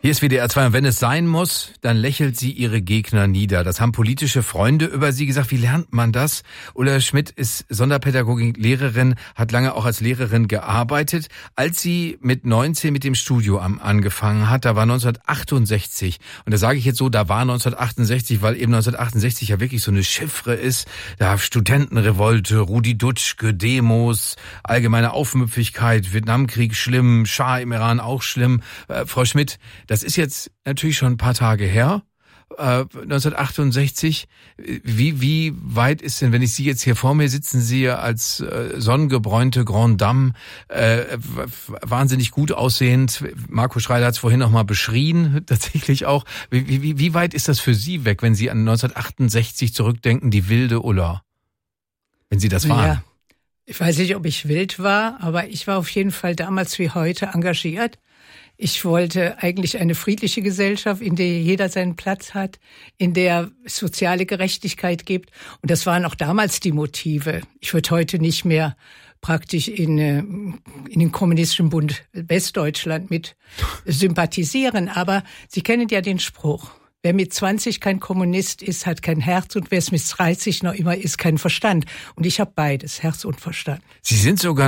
Hier ist WDR 2 und wenn es sein muss, dann lächelt sie ihre Gegner nieder. Das haben politische Freunde über sie gesagt. Wie lernt man das? Ulla Schmidt ist Sonderpädagogik-Lehrerin, hat lange auch als Lehrerin gearbeitet. Als sie mit 19 mit dem Studio angefangen hat, da war 1968. Und da sage ich jetzt so, da war 1968, weil eben 1968 ja wirklich so eine Chiffre ist. Da Studentenrevolte, Rudi Dutschke, Demos, allgemeine Aufmüpfigkeit, Vietnamkrieg schlimm, Schah im Iran auch schlimm. Frau Schmidt, das ist jetzt natürlich schon ein paar Tage her, 1968. Wie weit ist denn, wenn ich Sie jetzt hier vor mir sitzen sehe, als sonnengebräunte Grande Dame, wahnsinnig gut aussehend. Marco Schreider hat es vorhin noch mal beschrien, tatsächlich auch. Wie weit ist das für Sie weg, wenn Sie an 1968 zurückdenken, die wilde Ulla? Wenn Sie das waren. Ja, ich weiß nicht, ob ich wild war, aber ich war auf jeden Fall damals wie heute engagiert. Ich wollte eigentlich eine friedliche Gesellschaft, in der jeder seinen Platz hat, in der es soziale Gerechtigkeit gibt. Und das waren auch damals die Motive. Ich würde heute nicht mehr praktisch in den Kommunistischen Bund Westdeutschland mit sympathisieren. Aber Sie kennen ja den Spruch: Wer mit 20 kein Kommunist ist, hat kein Herz, und wer es mit 30 noch immer ist, kein Verstand. Und ich habe beides, Herz und Verstand. Sie sind sogar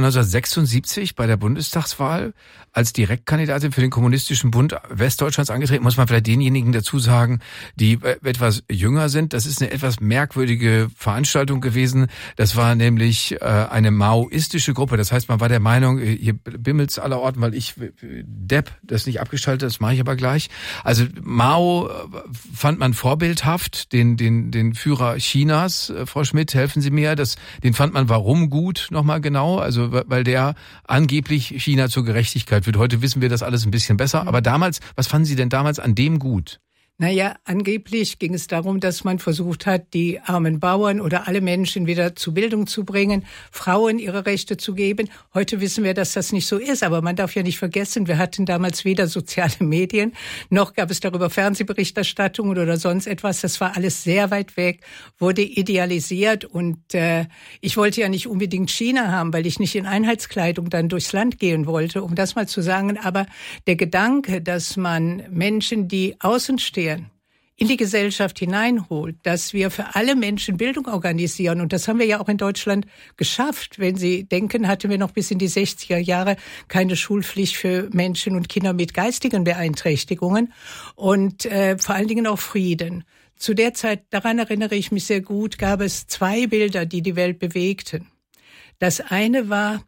1976 bei der Bundestagswahl als Direktkandidatin für den Kommunistischen Bund Westdeutschlands angetreten. Muss man vielleicht denjenigen dazu sagen, die etwas jünger sind. Das ist eine etwas merkwürdige Veranstaltung gewesen. Das war nämlich eine maoistische Gruppe. Das heißt, man war der Meinung, hier bimmelt's allerorten, weil ich Depp das nicht abgeschaltet, das mache ich aber gleich. Also Mao fand man vorbildhaft, den Führer Chinas. Frau Schmidt, helfen Sie mir, den fand man warum gut, nochmal genau? Also weil der angeblich China zur Gerechtigkeit führt. Heute wissen wir das alles ein bisschen besser. Aber damals, was fanden Sie denn damals an dem gut? Naja, angeblich ging es darum, dass man versucht hat, die armen Bauern oder alle Menschen wieder zur Bildung zu bringen, Frauen ihre Rechte zu geben. Heute wissen wir, dass das nicht so ist, aber man darf ja nicht vergessen, wir hatten damals weder soziale Medien, noch gab es darüber Fernsehberichterstattungen oder sonst etwas. Das war alles sehr weit weg, wurde idealisiert, und ich wollte ja nicht unbedingt China haben, weil ich nicht in Einheitskleidung dann durchs Land gehen wollte, um das mal zu sagen. Aber der Gedanke, dass man Menschen, die außen stehen, in die Gesellschaft hineinholt, dass wir für alle Menschen Bildung organisieren. Und das haben wir ja auch in Deutschland geschafft. Wenn Sie denken, hatten wir noch bis in die 60er Jahre keine Schulpflicht für Menschen und Kinder mit geistigen Beeinträchtigungen und vor allen Dingen auch Frieden. Zu der Zeit, daran erinnere ich mich sehr gut, gab es zwei Bilder, die die Welt bewegten. Das eine war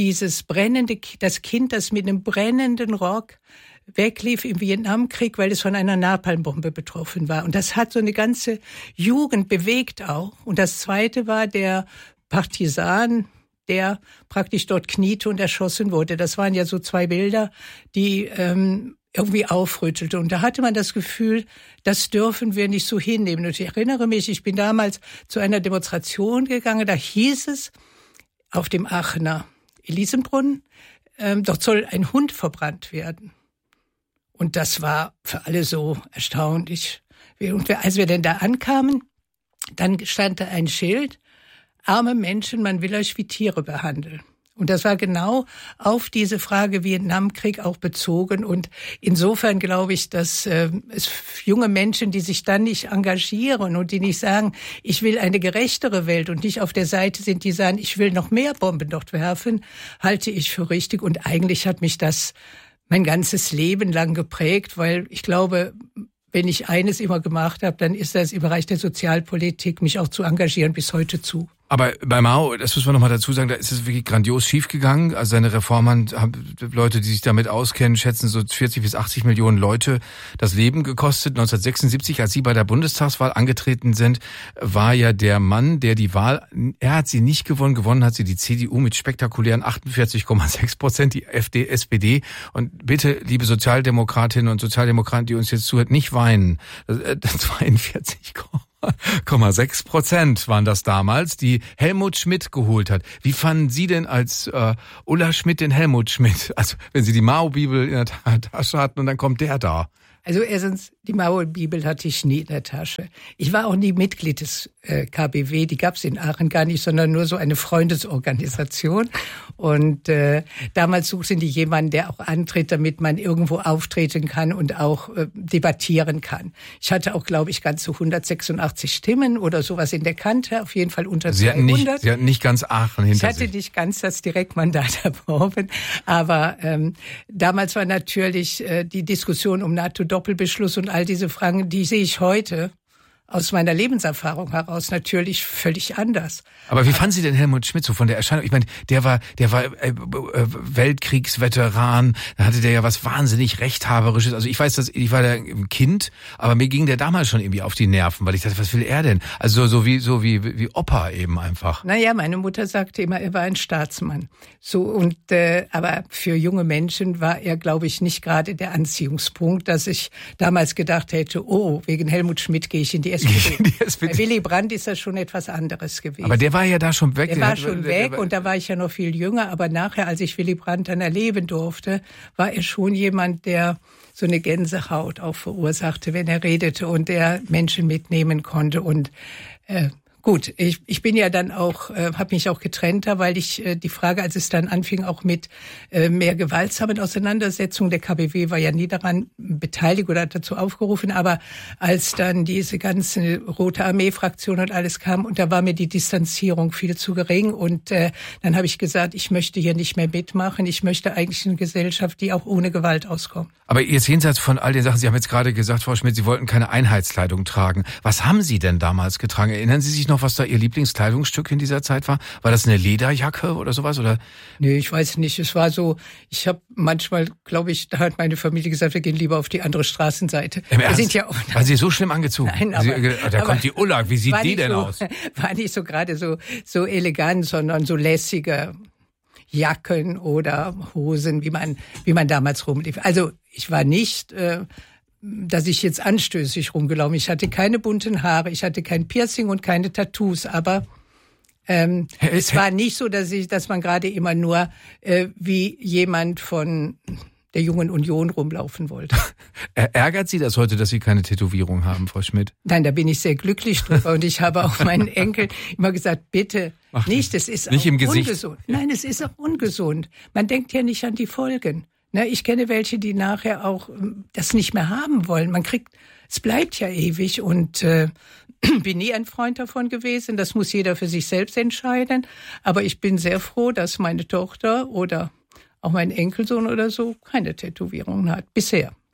das Kind, das mit einem brennenden Rock weglief im Vietnamkrieg, weil es von einer Napalmbombe betroffen war. Und das hat so eine ganze Jugend bewegt auch. Und das zweite war der Partisan, der praktisch dort kniete und erschossen wurde. Das waren ja so zwei Bilder, die irgendwie aufrüttelte. Und da hatte man das Gefühl, das dürfen wir nicht so hinnehmen. Und ich erinnere mich, ich bin damals zu einer Demonstration gegangen, da hieß es auf dem Aachener Elisenbrunnen, dort soll ein Hund verbrannt werden. Und das war für alle so erstaunlich. Und als wir denn da ankamen, dann stand da ein Schild: Arme Menschen, man will euch wie Tiere behandeln. Und das war genau auf diese Frage Vietnamkrieg auch bezogen. Und insofern glaube ich, dass es junge Menschen, die sich dann nicht engagieren und die nicht sagen, ich will eine gerechtere Welt, und nicht auf der Seite sind, die sagen, ich will noch mehr Bomben dort werfen, halte ich für richtig. Und eigentlich hat mich das mein ganzes Leben lang geprägt, weil ich glaube, wenn ich eines immer gemacht habe, dann ist das im Bereich der Sozialpolitik, mich auch zu engagieren, bis heute zu. Aber bei Mao, das muss man nochmal dazu sagen, da ist es wirklich grandios schiefgegangen. Also seine Reformen haben Leute, die sich damit auskennen, schätzen so 40 bis 80 Millionen Leute das Leben gekostet. 1976, als Sie bei der Bundestagswahl angetreten sind, war ja der Mann, der die Wahl, er hat sie nicht gewonnen. Gewonnen hat sie die CDU mit spektakulären 48,6%, die FD, SPD. Und bitte, liebe Sozialdemokratinnen und Sozialdemokraten, die uns jetzt zuhört, nicht weinen. 42,6% waren das damals, die Helmut Schmidt geholt hat. Wie fanden Sie denn als Ulla Schmidt den Helmut Schmidt? Also wenn Sie die Mao-Bibel in der Tasche hatten und dann kommt der da. Also erstens, die Maulbibel hatte ich nie in der Tasche. Ich war auch nie Mitglied des KBW, die gab es in Aachen gar nicht, sondern nur so eine Freundesorganisation. Und damals suchten die jemanden, der auch antritt, damit man irgendwo auftreten kann und auch debattieren kann. Ich hatte auch, glaube ich, ganze 186 Stimmen oder sowas in der Kante, auf jeden Fall unter 200. Sie hatten nicht ganz Aachen hinter sich. Ich hatte nicht ganz das Direktmandat erworben, aber damals war natürlich die Diskussion um NATO-Doppelbeschluss und all diese Fragen, die sehe ich heute aus meiner Lebenserfahrung heraus natürlich völlig anders. Aber wie fanden Sie denn Helmut Schmidt so von der Erscheinung? Ich meine, der war Weltkriegsveteran, da hatte der ja was wahnsinnig Rechthaberisches. Also ich weiß, ich war da ein Kind, aber mir ging der damals schon irgendwie auf die Nerven, weil ich dachte, was will er denn? Also so wie Opa eben einfach. Naja, meine Mutter sagte immer, er war ein Staatsmann. So und aber für junge Menschen war er, glaube ich, nicht gerade der Anziehungspunkt, dass ich damals gedacht hätte, oh, wegen Helmut Schmidt gehe ich in die SPD. Bei Willy Brandt ist das schon etwas anderes gewesen. Aber der war ja da schon weg. Der war schon weg und da war ich ja noch viel jünger. Aber nachher, als ich Willy Brandt dann erleben durfte, war er schon jemand, der so eine Gänsehaut auch verursachte, wenn er redete und der Menschen mitnehmen konnte. Und gut, ich bin ja dann auch, habe mich auch getrennt, weil ich die Frage, als es dann anfing, auch mit mehr gewaltsamen Auseinandersetzungen, der KBW war ja nie daran beteiligt oder hat dazu aufgerufen, aber als dann diese ganze Rote Armee-Fraktion und alles kam, und da war mir die Distanzierung viel zu gering und dann habe ich gesagt, ich möchte hier nicht mehr mitmachen, ich möchte eigentlich eine Gesellschaft, die auch ohne Gewalt auskommt. Aber jetzt jenseits von all den Sachen, Sie haben jetzt gerade gesagt, Frau Schmidt, Sie wollten keine Einheitskleidung tragen. Was haben Sie denn damals getragen? Erinnern Sie sich noch, was da Ihr Lieblingskleidungsstück in dieser Zeit war? War das eine Lederjacke oder sowas? Oder? Nee, ich weiß nicht. Es war so, ich habe manchmal, glaube ich, da hat meine Familie gesagt, wir gehen lieber auf die andere Straßenseite. Wir sind ja auch, war Sie so schlimm angezogen? Nein, aber, da kommt die Ulla, wie sieht die denn aus? War nicht so gerade so elegant, sondern so lässige Jacken oder Hosen, wie man damals rumlief. Also ich war nicht, dass ich jetzt anstößig rumgelaufen. Ich hatte keine bunten Haare, ich hatte kein Piercing und keine Tattoos, aber es war nicht so, dass man gerade immer nur wie jemand von der Jungen Union rumlaufen wollte. Ärgert Sie das heute, dass Sie keine Tätowierung haben, Frau Schmidt? Nein, da bin ich sehr glücklich drüber und ich habe auch meinen Enkeln immer gesagt, bitte nicht, es ist nicht auch im Gesicht. Ungesund. Nein, es ist auch ungesund. Man denkt ja nicht an die Folgen. Ich kenne welche, die nachher auch das nicht mehr haben wollen. Es bleibt ja ewig und bin nie ein Freund davon gewesen. Das muss jeder für sich selbst entscheiden. Aber ich bin sehr froh, dass meine Tochter oder auch mein Enkelsohn oder so keine Tätowierungen hat. Bisher.